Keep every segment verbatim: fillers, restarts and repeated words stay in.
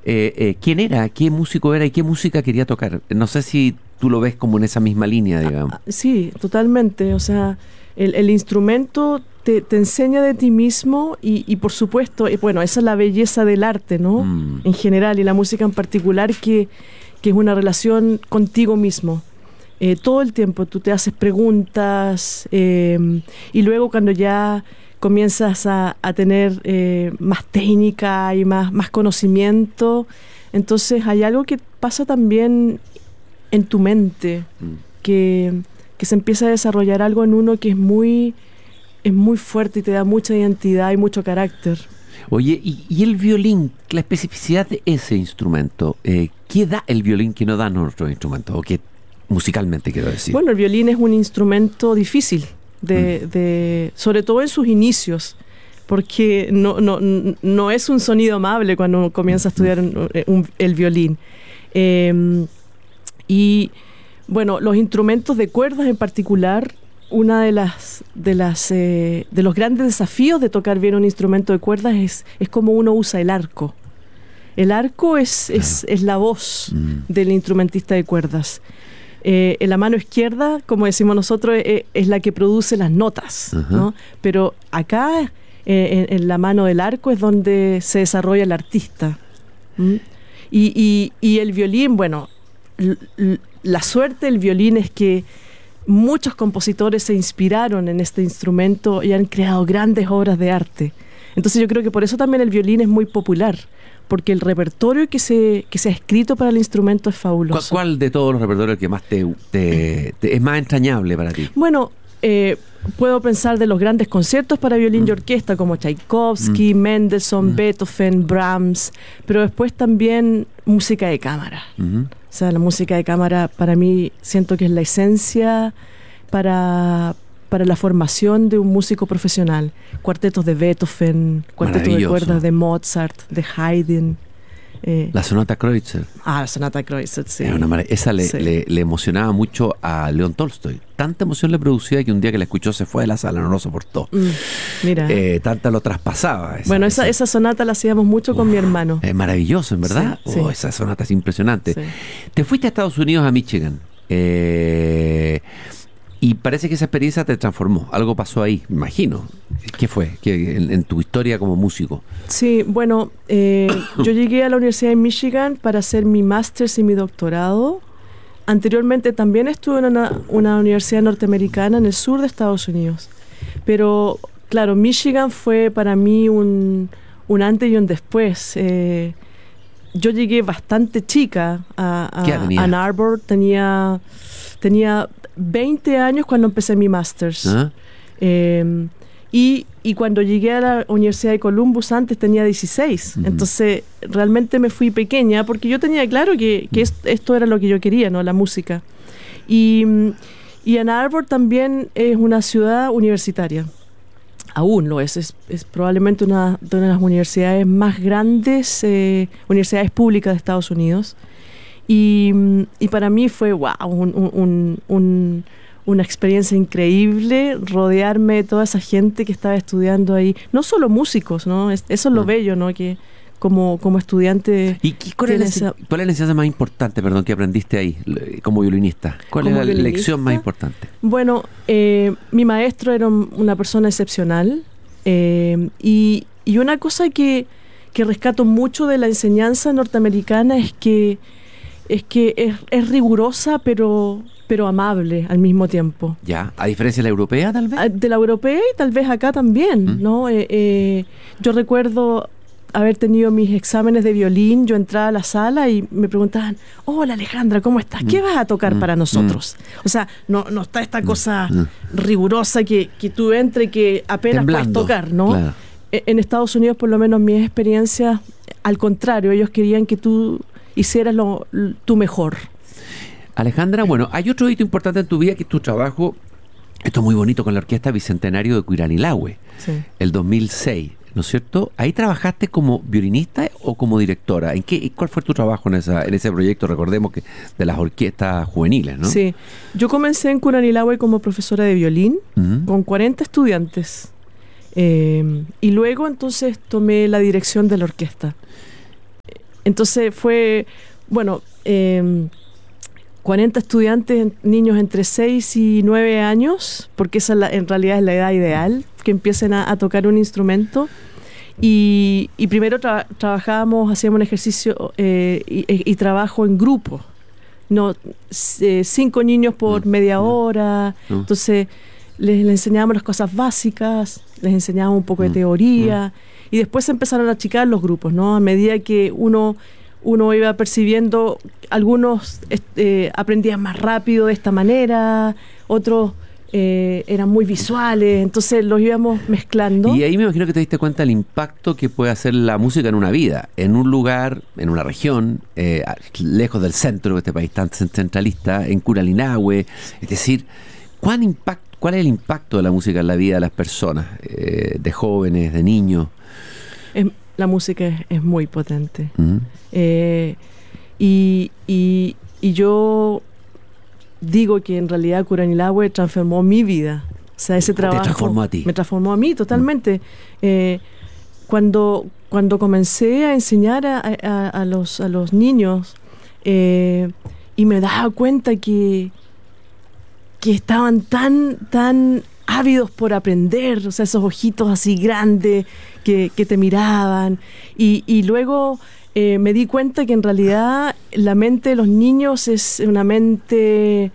eh, eh, quién era, qué músico era y qué música quería tocar. No sé si tú lo ves como en esa misma línea, digamos. Ah, sí, totalmente. O sea, el, el instrumento te, te enseña de ti mismo y, y por supuesto, eh, bueno, esa es la belleza del arte, ¿no? Mm. En general y la música en particular, que, que es una relación contigo mismo. Eh, todo el tiempo tú te haces preguntas eh, y luego cuando ya comienzas a, a tener eh, más técnica y más, más conocimiento, entonces hay algo que pasa también en tu mente, Mm. que, que se empieza a desarrollar algo en uno que es muy, es muy fuerte y te da mucha identidad y mucho carácter. Oye, y, y el violín, la especificidad de ese instrumento, eh, ¿qué da el violín que no dan otros instrumentos? O que musicalmente, quiero decir. Bueno, el violín es un instrumento difícil, de, Mm. de, sobre todo en sus inicios, porque no, no, no es un sonido amable cuando uno comienza a estudiar un, un, el violín. Eh, y bueno, los instrumentos de cuerdas en particular, una de las de las eh, de los grandes desafíos de tocar bien un instrumento de cuerdas es, es cómo uno usa el arco. El arco es, es, es la voz Mm. del instrumentista de cuerdas. Eh, en la mano izquierda, como decimos nosotros, eh, es la que produce las notas, Ajá. ¿no? Pero acá, eh, en, en la mano del arco, es donde se desarrolla el artista. ¿Mm? Y, y, y el violín, bueno, l- l- la suerte del violín es que muchos compositores se inspiraron en este instrumento y han creado grandes obras de arte. Entonces yo creo que por eso también el violín es muy popular, porque el repertorio que se, que se ha escrito para el instrumento es ¿Cuál, fabuloso. cuál de todos los repertorios que más te, te- te- es más entrañable para ti? Bueno, eh, puedo pensar de los grandes conciertos para violín y orquesta como Tchaikovsky, Mendelssohn, Beethoven, Brahms, pero después también música de cámara. Ujú. O sea, la música de cámara para mí siento que es la esencia para, para la formación de un músico profesional. Cuartetos de Beethoven, cuartetos de Maravilloso. cuerdas de Mozart, de Haydn. Eh, La sonata Kreutzer. ah, la sonata Kreutzer, sí. Es una mara- esa le, Sí. le- le emocionaba mucho a León Tolstoy. Tanta emoción le producía que un día que la escuchó se fue de la sala, no lo soportó. Mm, mira. Eh, tanta lo traspasaba. Esa, bueno, esa, esa sonata la hacíamos mucho con mi hermano. Es maravilloso, en verdad. Sí, Oh, sí. esa sonata es impresionante. Sí. Te fuiste a Estados Unidos, a Michigan. Eh, y parece que esa experiencia te transformó. Algo pasó ahí, me imagino. ¿Qué fue? ¿Qué, en, en tu historia como músico? Sí, bueno, eh, yo llegué a la Universidad de Michigan para hacer mi máster y mi doctorado. Anteriormente también estuve en una, una universidad norteamericana en el sur de Estados Unidos. Pero, claro, Michigan fue para mí un, un antes y un después. Eh, yo llegué bastante chica a, ¿Qué edad a tenías? Ann Arbor. Tenía, tenía veinte años cuando empecé mi máster. ¿Ah? Eh, y, y cuando llegué a la Universidad de Columbus antes tenía dieciséis. Ujú. Entonces realmente me fui pequeña porque yo tenía claro que, que es- esto era lo que yo quería, ¿no? La música. Y, mm, y Ann Arbor también es una ciudad universitaria. Aún lo es. Es, es probablemente una de una de las universidades más grandes, eh, universidades públicas de Estados Unidos. Y, mm, y para mí fue, wow, un, un- un- un- una experiencia increíble rodearme de toda esa gente que estaba estudiando ahí. No solo músicos, ¿no? Es- eso es lo Mm. bello, ¿no? Que como, como estudiante... ¿Y qué- cuál, es la, tienes esa- cuál es la enseñanza más importante, perdón, que aprendiste ahí le- como violinista? ¿Cuál Como es la violinista. lección más importante? Bueno, eh, mi maestro era un- una persona excepcional eh, y, y una cosa que, que rescato mucho de la enseñanza norteamericana es que es, que es, es rigurosa pero, pero amable al mismo tiempo. Ya, a diferencia de la europea, tal vez. Ah, de la europea y tal vez acá también, ¿Mm? ¿no? Eh, eh, yo recuerdo haber tenido mis exámenes de violín, yo entraba a la sala y me preguntaban, hola Alejandra, ¿cómo estás? ¿Qué Mm. vas a tocar Mm. para nosotros? O sea, no, no está esta cosa Mm. rigurosa que, que tú entres que apenas Temblando, puedes tocar, ¿no? claro. E- En Estados Unidos, por lo menos mis experiencias, al contrario, ellos querían que tú hicieras lo, l- tu mejor. Alejandra, bueno, hay otro hito importante en tu vida que es tu trabajo, esto es muy bonito, con la Orquesta Bicentenario de Curanilahue, Sí. el dos mil seis, ¿no es cierto? ¿Ahí trabajaste como violinista o como directora? ¿En qué, cuál fue tu trabajo en, esa, en ese proyecto? Recordemos que de las orquestas juveniles, ¿no? Sí, yo comencé en Curanilahue como profesora de violín Ujú. con cuarenta estudiantes. Eh, y luego entonces tomé la dirección de la orquesta. entonces fue, bueno, eh, cuarenta estudiantes, niños entre seis y nueve años, porque esa es la, en realidad es la edad ideal, que empiecen a, a tocar un instrumento. Y, y primero tra- trabajábamos, hacíamos un ejercicio eh, y, y trabajo en grupo. No, eh, cinco niños por Mm, media mm, hora. mm. Entonces les, les enseñábamos las cosas básicas, les enseñábamos un poco de Mm, teoría. Y después se empezaron a achicar los grupos, ¿no? A medida que uno... uno iba percibiendo, algunos eh, aprendían más rápido de esta manera, otros eh, eran muy visuales, entonces los íbamos mezclando. Y ahí me imagino que te diste cuenta del impacto que puede hacer la música en una vida, en un lugar, en una región, eh, lejos del centro de este país tan centralista, en Curalinahue. Es decir, ¿cuán impacto, ¿cuál es el impacto de la música en la vida de las personas, eh, de jóvenes, de niños? Es, la música es, es muy potente. Uh-huh. Eh, y, y, y yo digo que en realidad Curalinahue transformó mi vida. O sea, ese trabajo... Te transformó a ti. Me transformó a mí totalmente. Eh, cuando, cuando comencé a enseñar a, a, a, los, a los niños eh, y me daba cuenta que, que estaban tan, tan ávidos por aprender, o sea, esos ojitos así grandes que, que te miraban. Y, y luego eh, me di cuenta que en realidad la mente de los niños es una mente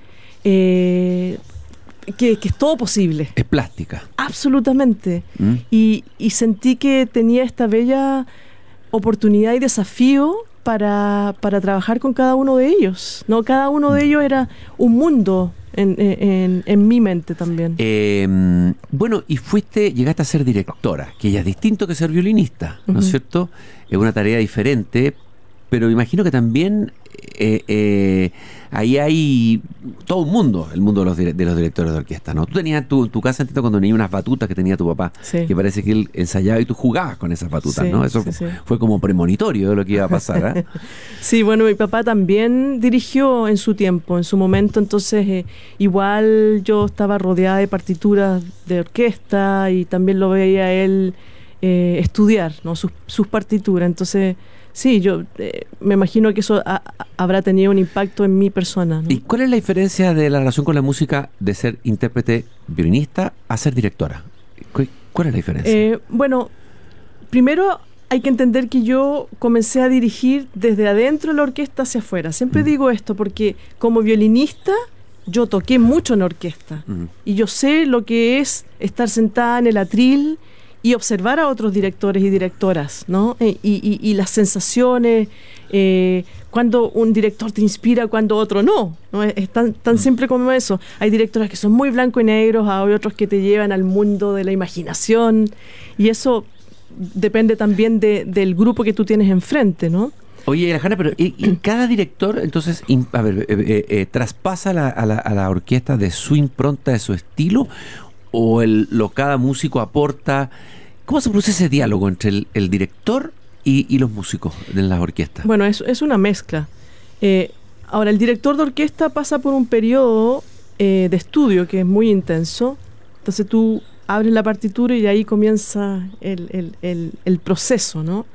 eh, que, que es todo posible. Es plástica. Absolutamente. ¿Mm? Y, y sentí que tenía esta bella oportunidad y desafío para, para trabajar con cada uno de ellos, ¿no? Cada uno de ellos era un mundo en, en, en mi mente también. Eh, bueno, y fuiste, llegaste a ser directora, que ya es distinto que ser violinista, ¿no es Uh-huh. cierto? Es una tarea diferente, pero imagino que también eh, eh, ahí hay todo un mundo, el mundo de los, dire- de los directores de orquesta, ¿no? Tú tenías tu, tu casa, entiendo, cuando tenía unas batutas que tenía tu papá, Sí. que parece que él ensayaba y tú jugabas con esas batutas, Sí, ¿no? Eso sí, fue, sí. fue como premonitorio de lo que iba a pasar, ¿eh? Sí, bueno, mi papá también dirigió en su tiempo, en su momento, entonces eh, igual yo estaba rodeada de partituras de orquesta y también lo veía él eh, estudiar, ¿no? sus, sus partituras, entonces sí, yo eh, me imagino que eso ha- ha- habrá tenido un impacto en mi persona, ¿no? ¿Y cuál es la diferencia de la relación con la música de ser intérprete violinista a ser directora? ¿Cu- ¿Cuál es la diferencia? Eh, bueno, primero hay que entender que yo comencé a dirigir desde adentro de la orquesta hacia afuera. Siempre Mm. digo esto porque como violinista yo toqué mucho en orquesta Mm. y yo sé lo que es estar sentada en el atril y observar a otros directores y directoras, ¿no? Eh, y, y- y las sensaciones, eh, cuando un director te inspira, cuando otro no, ¿no? Es, es tan, tan simple como eso. Hay directores que son muy blanco y negros, hay otros que te llevan al mundo de la imaginación, y eso depende también de- del grupo que tú tienes enfrente, ¿no? Oye, Alejandra, pero ¿y, y cada director, entonces, im- a ver, eh, eh, eh, traspasa la- a, la, a la orquesta de su impronta, de su estilo, o el, lo cada músico aporta? ¿Cómo se produce ese diálogo entre el, el director y, y los músicos de las orquestas? Bueno, es, es una mezcla. Eh, ahora, el director de orquesta pasa por un periodo eh, de estudio que es muy intenso. Entonces tú abres la partitura y ahí comienza el, el- el- el proceso, ¿no?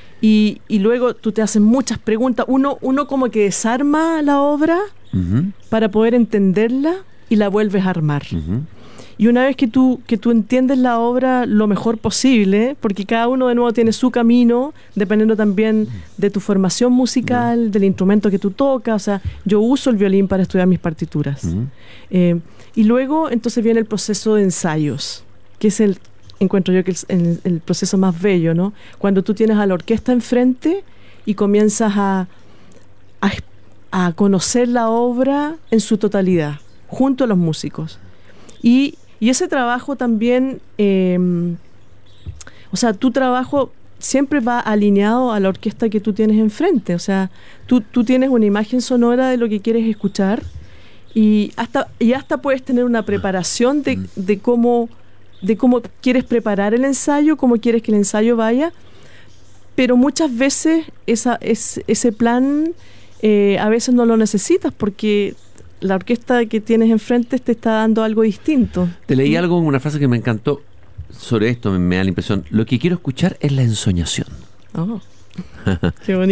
Y, y luego tú te haces muchas preguntas. Uno, uno como que desarma la obra Ujú, para poder entenderla y la vuelves a armar. ujú. Y una vez que tú, que tú entiendes la obra lo mejor posible, porque cada uno de nuevo tiene su camino, dependiendo también de tu formación musical, del instrumento que tú tocas. O sea, yo uso el violín para estudiar mis partituras. Ujú. Eh, y luego entonces viene el proceso de ensayos, que es el, encuentro yo que es el, el proceso más bello, ¿no? Cuando tú tienes a la orquesta enfrente y comienzas a, a, a conocer la obra en su totalidad, junto a los músicos. Y, y ese trabajo también, eh, o sea, tu trabajo siempre va alineado a la orquesta que tú tienes enfrente. O sea, tú, tú tienes una imagen sonora de lo que quieres escuchar y hasta, y hasta puedes tener una preparación de, de cómo, de cómo quieres preparar el ensayo, cómo quieres que el ensayo vaya, pero muchas veces esa, es, ese plan eh, a veces no lo necesitas porque la orquesta que tienes enfrente te está dando algo distinto. Te leí algo, una frase que me encantó sobre esto, me, me da la impresión. Lo que quiero escuchar es la ensoñación. Oh, qué bonito.